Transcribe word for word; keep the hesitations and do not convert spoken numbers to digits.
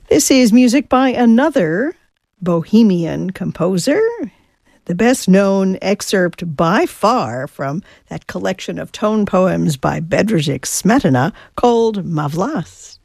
This is music by another Bohemian composer, the best-known excerpt by far from that collection of tone poems by Bedřich Smetana called Ma vlast.